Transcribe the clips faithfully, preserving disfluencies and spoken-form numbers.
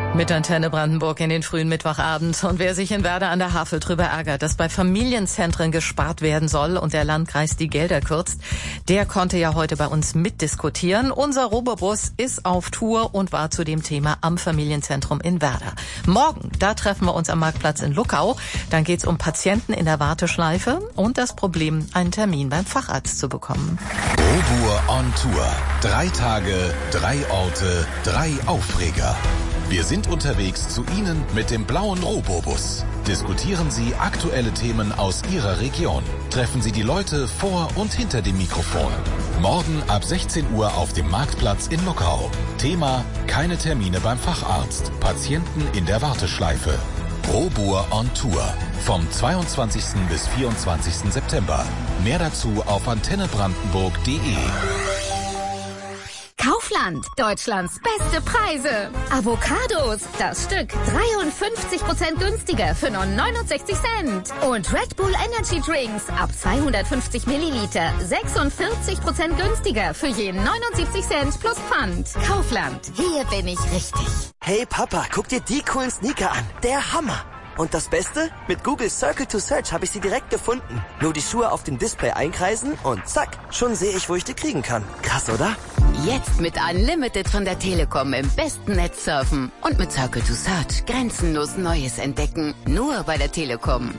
Mit Antenne Brandenburg in den frühen Mittwochabend. Und wer sich in Werder an der Havel drüber ärgert, dass bei Familienzentren gespart werden soll und der Landkreis die Gelder kürzt, der konnte ja heute bei uns mitdiskutieren. Unser Robobus ist auf Tour und war zu dem Thema am Familienzentrum in Werder. Morgen, da treffen wir uns am Marktplatz in Luckau. Dann geht's um Patienten in der Warteschleife und das Problem, einen Termin beim Facharzt zu bekommen. Robur on Tour. Drei Tage, drei Orte, drei Aufreger. Wir sind unterwegs zu Ihnen mit dem blauen Robobus. Diskutieren Sie aktuelle Themen aus Ihrer Region. Treffen Sie die Leute vor und hinter dem Mikrofon. Morgen ab sechzehn Uhr auf dem Marktplatz in Luckau. Thema: keine Termine beim Facharzt. Patienten in der Warteschleife. Robur on Tour. Vom zweiundzwanzigsten bis vierundzwanzigsten September. Mehr dazu auf antenne brandenburg punkt de. Kaufland, Deutschlands beste Preise. Avocados, das Stück dreiundfünfzig Prozent günstiger für nur neunundsechzig Cent. Und Red Bull Energy Drinks ab zweihundertfünfzig Milliliter sechsundvierzig Prozent günstiger für je neunundsiebzig Cent plus Pfand. Kaufland, hier bin ich richtig. Hey Papa, guck dir die coolen Sneaker an. Der Hammer. Und das Beste? Mit Google Circle to Search habe ich sie direkt gefunden. Nur die Schuhe auf dem Display einkreisen und zack, schon sehe ich, wo ich die kriegen kann. Krass, oder? Jetzt mit Unlimited von der Telekom im besten Netz surfen und mit Circle to Search grenzenlos Neues entdecken. Nur bei der Telekom.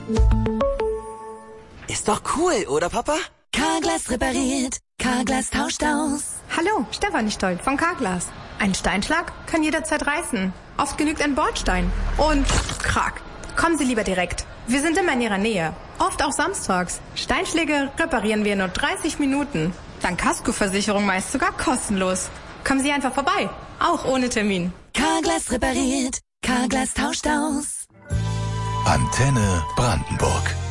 Ist doch cool, oder Papa? Carglass repariert, Carglass tauscht aus. Hallo, Stefanie Stoll von Carglass. Ein Steinschlag kann jederzeit reißen. Oft genügt ein Bordstein. Und krack. Kommen Sie lieber direkt. Wir sind immer in Ihrer Nähe. Oft auch samstags. Steinschläge reparieren wir in nur dreißig Minuten. Dann Kaskoversicherung meist sogar kostenlos. Kommen Sie einfach vorbei. Auch ohne Termin. Carglass repariert, Carglass tauscht aus. Antenne Brandenburg.